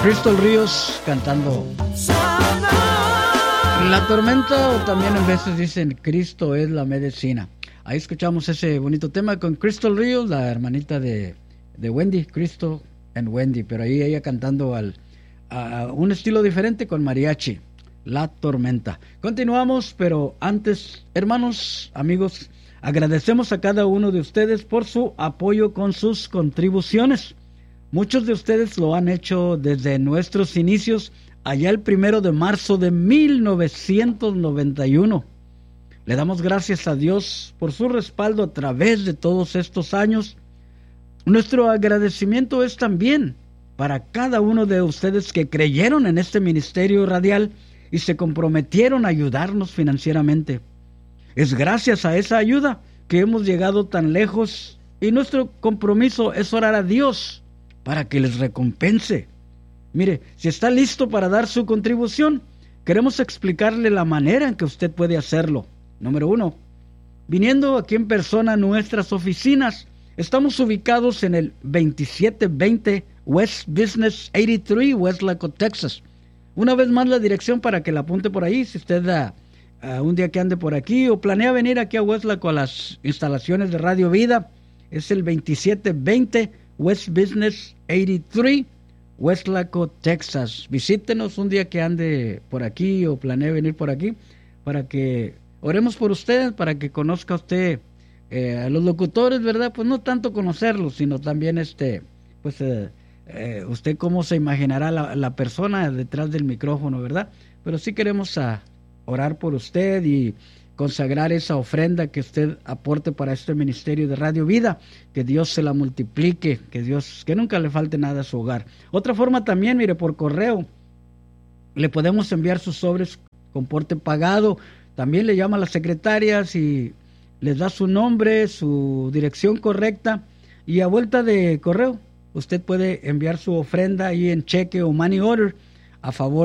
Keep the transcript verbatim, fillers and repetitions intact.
Crystal Ríos cantando La Tormenta, o también en veces dicen Cristo es la medicina. Ahí escuchamos ese bonito tema con Crystal Ríos, la hermanita de, de Wendy, Cristo and Wendy, pero ahí ella cantando al, a un estilo diferente con mariachi, La Tormenta. Continuamos, pero antes, hermanos, amigos, agradecemos a cada uno de ustedes por su apoyo con sus contribuciones. Muchos de ustedes lo han hecho desde nuestros inicios, allá el primero de marzo de mil novecientos noventa y uno. Le damos gracias a Dios por su respaldo a través de todos estos años. Nuestro agradecimiento es también para cada uno de ustedes que creyeron en este ministerio radial y se comprometieron a ayudarnos financieramente. Es gracias a esa ayuda que hemos llegado tan lejos, y nuestro compromiso es orar a Dios para que les recompense. Mire, si está listo para dar su contribución, queremos explicarle la manera en que usted puede hacerlo. Número uno, viniendo aquí en persona a nuestras oficinas. Estamos ubicados en el veintisiete veinte West Business ochenta y tres, Westlaco, Texas. Una vez más la dirección para que la apunte por ahí, si usted da uh, un día que ande por aquí o planea venir aquí a Westlaco a las instalaciones de Radio Vida. Es el veintisiete veinte West Business ochenta y tres, Westlaco, Texas. Visítenos un día que ande por aquí o planee venir por aquí para que oremos por usted, para que conozca usted eh, a los locutores, ¿verdad? Pues no tanto conocerlos, sino también este, pues eh, eh, usted cómo se imaginará la, la persona detrás del micrófono, ¿verdad? Pero sí queremos a, orar por usted y consagrar esa ofrenda que usted aporte para este ministerio de Radio Vida, que Dios se la multiplique, que Dios, que nunca le falte nada a su hogar. Otra forma también, mire, por correo, le podemos enviar sus sobres con porte pagado. También le llama a las secretarias y les da su nombre, su dirección correcta, y a vuelta de correo, usted puede enviar su ofrenda ahí en cheque o money order a favor